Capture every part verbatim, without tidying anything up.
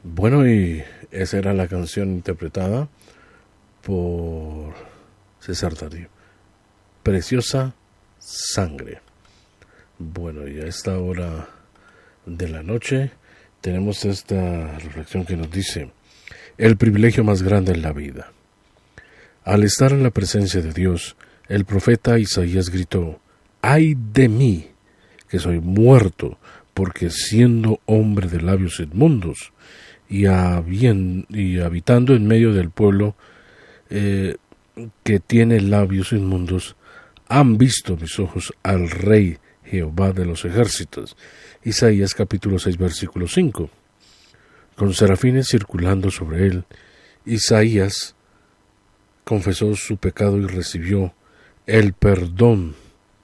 Bueno, y esa era la canción interpretada por César Darío. Preciosa Sangre. Bueno, y a esta hora de la noche tenemos esta reflexión que nos dice: el privilegio más grande en la vida. Al estar en la presencia de Dios, el profeta Isaías gritó: ¡ay de mí, que soy muerto, porque siendo hombre de labios inmundos y, habien, y habitando en medio del pueblo eh, que tiene labios inmundos, han visto mis ojos al Rey Jehová de los ejércitos. Isaías capítulo seis versículo cinco. Con serafines circulando sobre él, Isaías confesó su pecado y recibió el perdón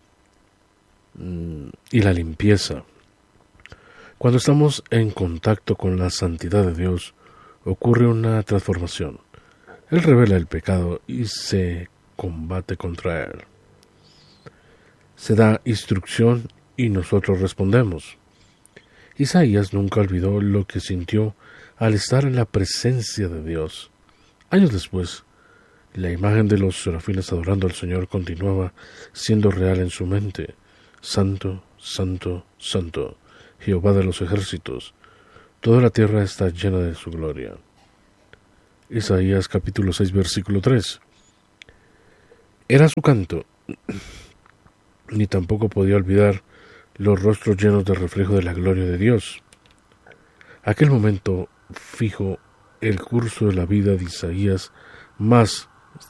y la limpieza. Cuando estamos en contacto con la santidad de Dios, ocurre una transformación. Él revela el pecado y se combate contra él. Se da instrucción y nosotros respondemos. Isaías nunca olvidó lo que sintió al estar en la presencia de Dios. Años después, la imagen de los serafines adorando al Señor continuaba siendo real en su mente. Santo, santo, santo, Jehová de los ejércitos, toda la tierra está llena de su gloria. Isaías capítulo seis versículo tres. Era su canto, ni tampoco podía olvidar los rostros llenos de reflejo de la gloria de Dios. Aquel momento fijó el curso de la vida de Isaías más